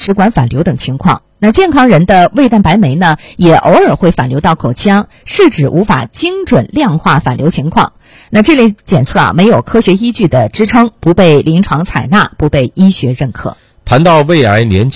食管反流等情况。那健康人的胃蛋白酶呢，也偶尔会反流到口腔，是指无法精准量化反流情况。那这类检测没有科学依据的支撑，不被临床采纳，不被医学认可。 谈到胃癌年